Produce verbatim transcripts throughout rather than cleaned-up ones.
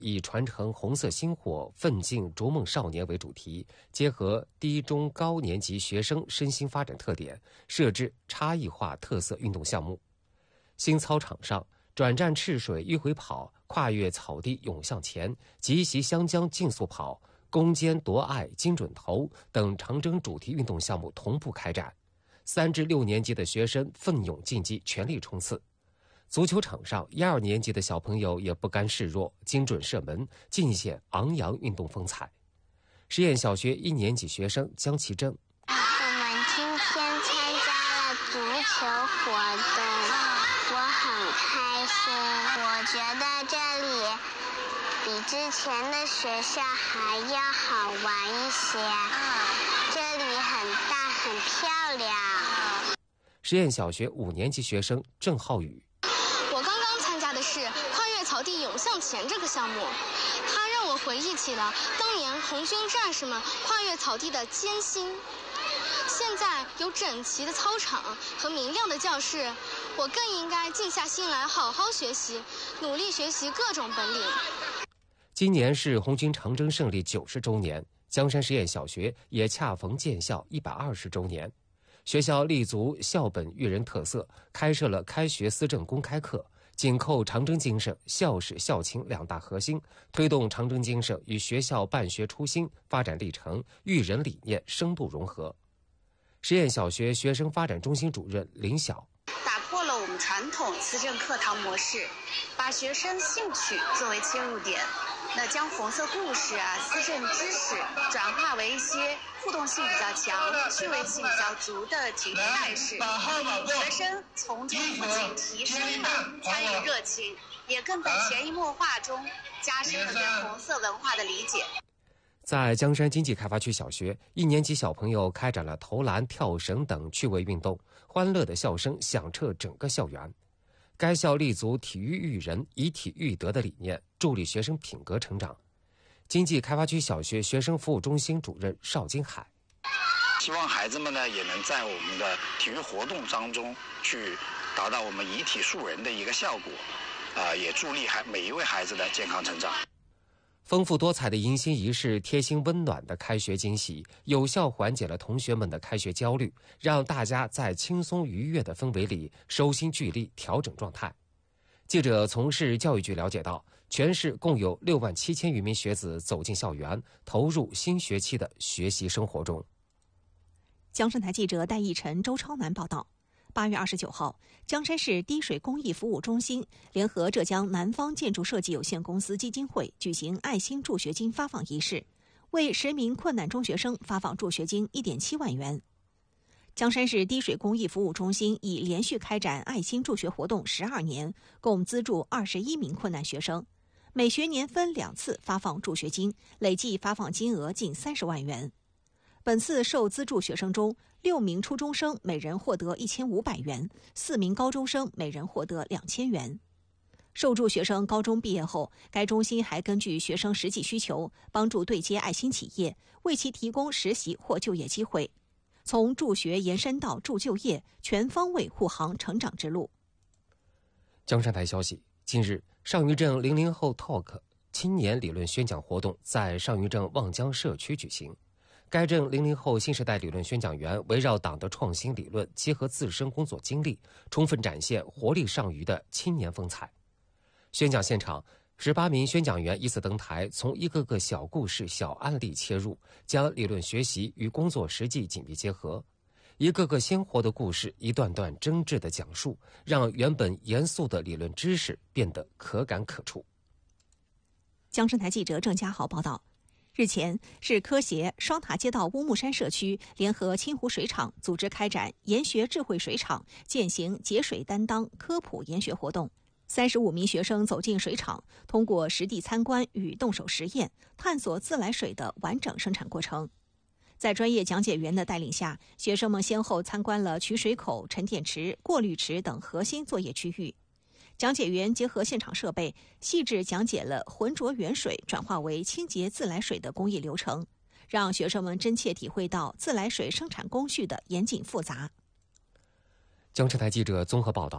以传承红色星火、奋进逐梦少年为主题，结合低中高年级学生身心发展特点，设置差异化特色运动项目。新操场上，转战赤水迂回跑、跨越草地涌向前、急袭湘江竞速跑、攻坚夺爱精准投等长征主题运动项目同步开展。三至六年级的学生奋勇竞技，全力冲刺。足球场上，一二年级的小朋友也不甘示弱，精准射门，尽显昂扬运动风采。实验小学一年级学生江其正： 我们今天参加了足球活动，我很开心。我觉得这里比之前的学校还要好玩一些，这里很大很漂亮。 实验小学五年级学生郑浩宇： 我刚刚参加的是跨越草地涌向前这个项目，它让我回忆起了当年红军战士们跨越草地的艰辛。现在有整齐的操场和明亮的教室，我更应该静下心来好好学习，努力学习各种本领。 今年是红军长征胜利九十周年，江山实验小学也恰逢建校一百二十周年。学校立足校本育人特色，开设了开学思政公开课，紧扣长征精神、校史校情两大核心，推动长征精神与学校办学初心、发展历程、育人理念深度融合。实验小学学生发展中心主任林晓： 打破了我们传统思政课堂模式，把学生兴趣作为切入点，那将红色故事啊、思政知识转化为一些互动性比较强、趣味性比较足的体育赛事，学生从中不仅提升了参与热情，也更在潜移默化中加深了对红色文化的理解。 在江山经济开发区小学，一年级小朋友开展了投篮、跳绳等趣味运动，欢乐的笑声响彻整个校园。该校立足体育育人、以体育德的理念，助力学生品格成长。经济开发区小学学生服务中心主任邵金海： 希望孩子们呢也能在我们的体育活动当中去达到我们以体树人的一个效果，啊、呃，也助力孩每一位孩子的健康成长。 丰富多彩的迎新仪式，贴心温暖的开学惊喜，有效缓解了同学们的开学焦虑，让大家在轻松愉悦的氛围里收心聚力，调整状态。记者从市教育局了解到，全市共有六万七千余名学子走进校园，投入新学期的学习生活中。 江山台记者戴义晨、周超南报道。八月二十九号，江山市滴水公益服务中心联合浙江南方建筑设计有限公司基金会举行爱心助学金发放仪式，为十名困难中学生发放助学金一点七万元。江山市滴水公益服务中心已连续开展爱心助学活动十二年，共资助二十一名困难学生，每学年分两次发放助学金，累计发放金额近三十万元。本次受资助学生中，六名初中生每人获得一千五百元，四名高中生每人获得两千元。受助学生高中毕业后，该中心还根据学生实际需求，帮助对接爱心企业，为其提供实习或就业机会，从助学延伸到助就业，全方位护航成长之路。 江山台消息，近日，上虞镇零零后 Talk 青年理论宣讲活动在上虞镇望江社区举行。该镇零零后新时代理论宣讲员围绕党的创新理论，结合自身工作经历，充分展现活力上虞的青年风采。宣讲现场，十八名宣讲员依次登台，从一个个小故事、小案例切入，将理论学习与工作实际紧密结合。一个个鲜活的故事，一段段真挚的讲述，让原本严肃的理论知识变得可感可触。 江山台记者郑家豪报道。日前，市科协双塔街道乌木山社区联合清湖水厂组织开展研学智慧水厂践行节水担当科普研学活动。三十五名学生走进水厂，通过实地参观与动手实验，探索自来水的完整生产过程。在专业讲解员的带领下，学生们先后参观了取水口、沉淀池、过滤池等核心作业区域。讲解员结合现场设备，细致讲解了浑浊原水转化为清洁自来水的工艺流程，让学生们真切体会到自来水生产工序的严谨复杂。 江浙台记者综合报道，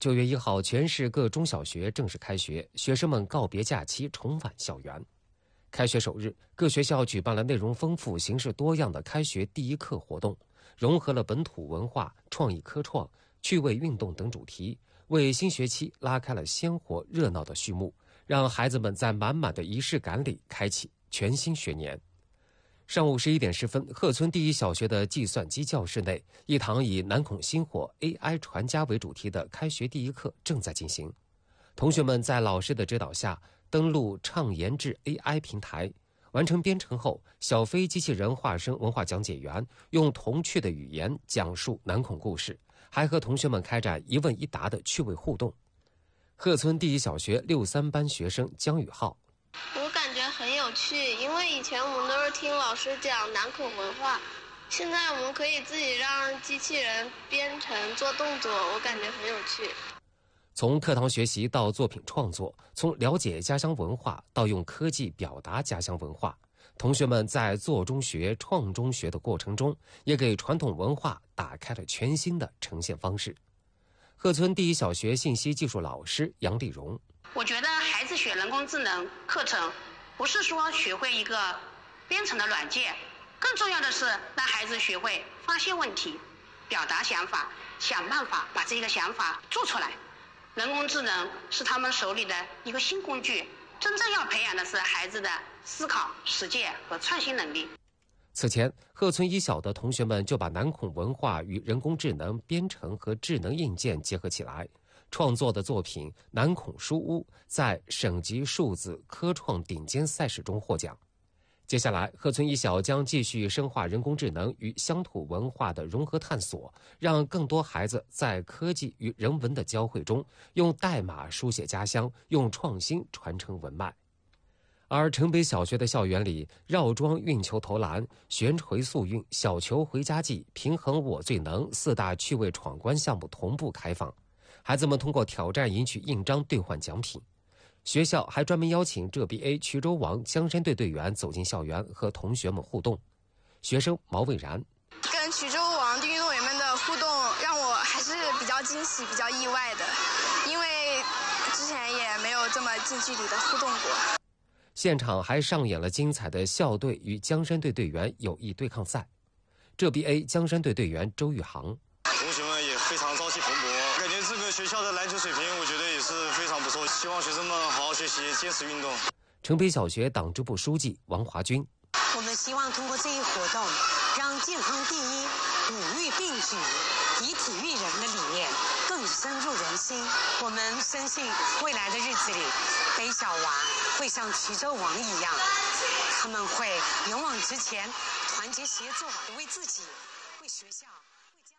九月一号，全市各中小学正式开学，学生们告别假期，重返校园。开学首日，各学校举办了内容丰富、形式多样的开学第一课活动，融合了本土文化、创意科创、趣味运动等主题，为新学期拉开了鲜活热闹的序幕，让孩子们在满满的仪式感里开启全新学年。上午十一点十分，鹤村第一小学的计算机教室内，一堂以南孔星火 A I 传家为主题的开学第一课正在进行。同学们在老师的指导下，登录畅言智 A I 平台，完成编程后，小飞机器人化身文化讲解员，用童趣的语言讲述南孔故事，还和同学们开展一问一答的趣味互动。鹤村第一小学六三班学生姜宇浩。 我感觉很有趣，因为以前我们都是听老师讲南孔文化，现在我们可以自己让机器人编程做动作，我感觉很有趣。 从课堂学习到作品创作，从了解家乡文化到用科技表达家乡文化，同学们在做中学、创中学的过程中，也给传统文化打开了全新的呈现方式。鹤村第一小学信息技术老师杨丽荣。 我觉得孩子学人工智能课程，不是说学会一个编程的软件，更重要的是让孩子学会发现问题、表达想法、想办法把这个想法做出来。人工智能是他们手里的一个新工具，真正要培养的是孩子的思考、实践和创新能力。 此前，鹤村一小的同学们就把南孔文化与人工智能编程和智能硬件结合起来，创作的作品《南孔书屋》在省级数字科创顶尖赛事中获奖。接下来，鹤村一小将继续深化人工智能与乡土文化的融合探索，让更多孩子在科技与人文的交汇中，用代码书写家乡，用创新传承文脉。而城北小学的校园里，绕桩运球投篮、悬垂速运、小球回家记、平衡我最能四大趣味闯关项目同步开放，孩子们通过挑战赢取印章兑换奖品。学校还专门邀请浙 B A 衢州王江山队队员走进校园和同学们互动。学生毛蔚然。 跟衢州王的运动员们的互动让我还是比较惊喜、比较意外的，因为之前也没有这么近距离的互动过。 现场还上演了精彩的校队与江山队队员友谊对抗赛。浙 B A 江山队队员周宇航。 同学们也非常朝气蓬勃，感觉这个学校的篮球水平我觉得也是非常不错，希望学生们好好学习，坚持运动。 城北小学党支部书记王华军。 我们希望通过这一活动，让健康第一、五育并举、以体育人的理念更深入人心。我们深信未来的日子里，北小娃会像衢州王一样，他们会勇往直前，团结协作，为自己、为学校、为家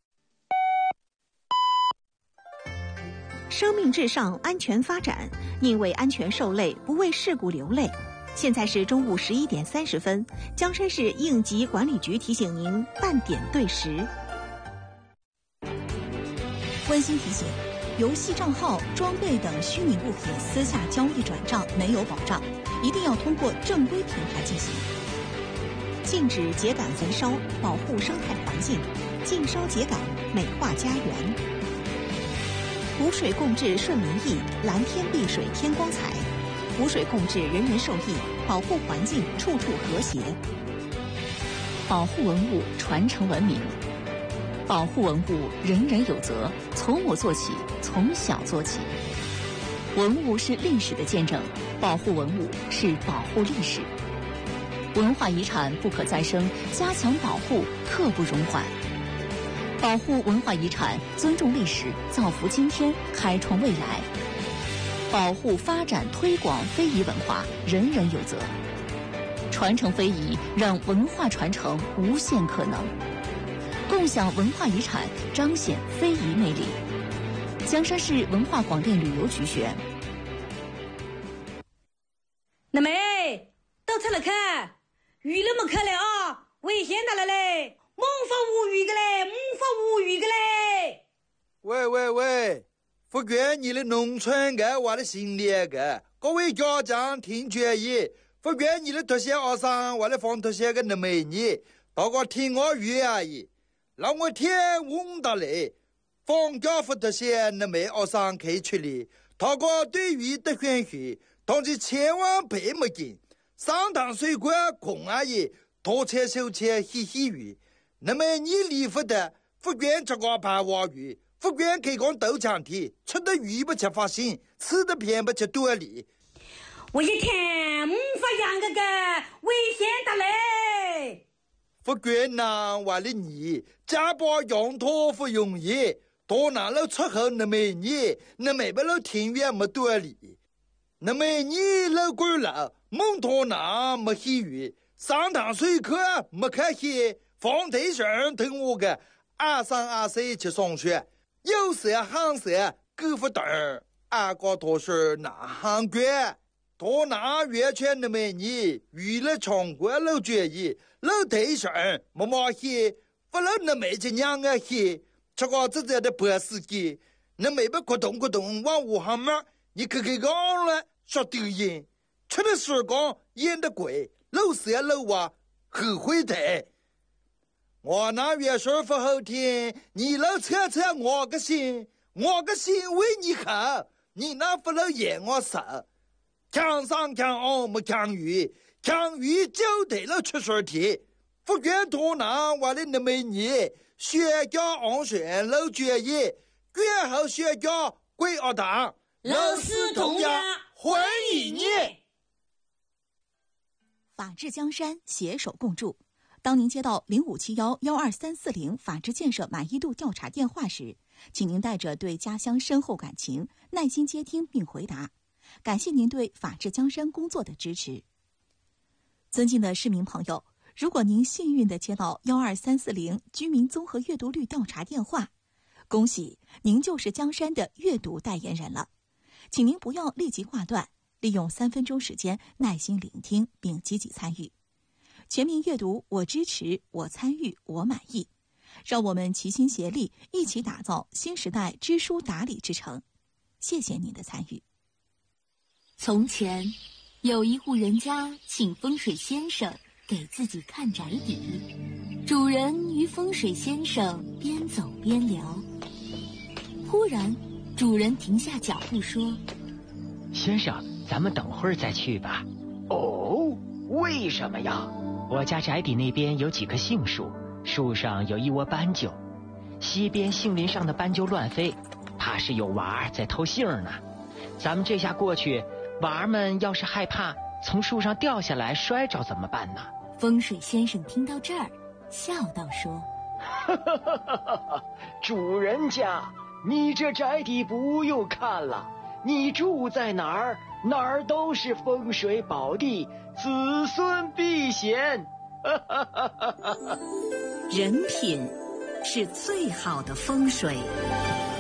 乡。生命至上，安全发展，宁为安全受累，不为事故流泪。现在是中午十一点三十分，江山市应急管理局提醒您半点对时。温馨提醒：游戏账号、装备等虚拟物品私下交易转账没有保障，一定要通过正规平台进行。禁止秸秆焚烧，保护生态环境；禁烧秸秆，美化家园。湖水共治顺民意，蓝天碧水添光彩。湖水共治，人人受益，保护环境，处处和谐。 保护文物，传承文明。保护文物，人人有责，从我做起，从小做起。文物是历史的见证，保护文物是保护历史。文化遗产不可再生，加强保护，刻不容缓。保护文化遗产，尊重历史，造福今天，开创未来。保护、发展、推广非遗文化，人人有责。传承非遗，让文化传承无限可能。共享文化遗产，彰显非遗魅力。江山市文化广电旅游局宣。 那妹，到这来看，鱼那么可来啊，危险到了嘞，猛发无鱼的嘞，猛发无鱼的嘞。 喂喂喂！福建你的农村爱娃的心里个，各位家长听决议。福建你的特些阿三娃的放特些个那美女，大家听我语而已。让我天问到嘞， 房价不特些那么二上开出来，他个对于的选许，当时千万别没劲。上堂水果空阿姨，多切手切嘻嘻鱼，那么你离不得，不愿这个白话鱼，不愿开工豆浆体，吃的鱼不吃发心，吃的偏不吃多里。 我一看没法养个个危险的嘞。 不愿拿完了你，家把养托不容易，多拿了出后那么你，那么不了庭院没多里，那么你老官了，蒙托拿没喜鱼，上堂水课没开戏，放台上等我个二三二四去上学，有时行时够不等，二个多是拿行官。多拿月圈的美女，为了全国老决议，老台上没毛戏，不了那美只娘个戏，这个自己的白司机，那美不咕咚咕咚往武汉门，你看看讲了说抖音，吃的时光演的贵，老色老娃后悔的。我那月说不好听，你老扯扯我个心，我个心为你好，你那不能演我傻。强上强傲没强于，强于就得了出水题。不愿多拿我的那么你，学校安全老决议，越后学校归二党， 老师同样欢迎你。 法治江山，携手共筑。当您接到零五七幺幺二三四零法治建设满意度调查电话时，请您带着对家乡深厚感情，耐心接听并回答。感谢您对法治江山工作的支持。尊敬的市民朋友，如果您幸运地接到幺二三四零居民综合阅读率调查电话，恭喜您就是江山的阅读代言人了。请您不要立即挂断，利用三分钟时间耐心聆听并积极参与。全民阅读，我支持，我参与，我满意。让我们齐心协力，一起打造新时代知书达理之城。谢谢您的参与。 从前，有一户人家请风水先生给自己看宅邸。主人与风水先生边走边聊，忽然，主人停下脚步说：“ 先生，咱们等会儿再去吧。”“哦，为什么呀？”“我家宅邸那边有几棵杏树，树上有一窝斑鸠，西边杏林上的斑鸠乱飞，怕是有娃在偷杏呢。咱们这下过去，娃儿们要是害怕从树上掉下来摔着怎么办呢？” 风水先生听到这儿，笑道说：“ 主人家，你这宅邸不用看了，你住在哪儿，哪儿都是风水宝地，子孙必贤。” 人品是最好的风水。